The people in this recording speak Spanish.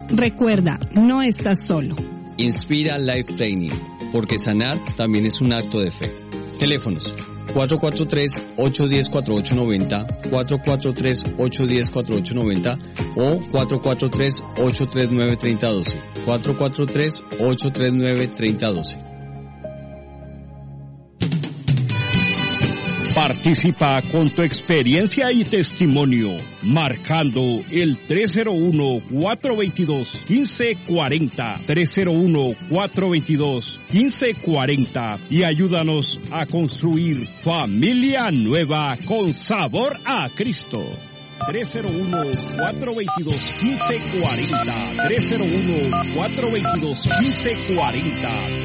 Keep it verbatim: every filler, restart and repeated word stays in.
Recuerda, no estás solo. Inspira Life Training, porque sanar también es un acto de fe. Teléfonos cuatro cuatro tres, ocho uno cero, cuatro ocho nueve cero, cuatro cuatro tres, ocho uno cero, cuatro ocho nueve cero o cuatro cuatro tres, ocho tres nueve, tres cero uno dos, cuatro cuatro tres, ocho tres nueve, tres cero uno dos. Participa con tu experiencia y testimonio, marcando el tres cero uno, cuatro dos dos, uno cinco cuatro cero, tres cero uno, cuatro dos dos, uno cinco cuatro cero y ayúdanos a construir familia nueva con sabor a Cristo. tres cero uno, cuatro dos dos, uno cinco cuatro cero, tres cero uno, cuatro dos dos, uno cinco cuatro cero.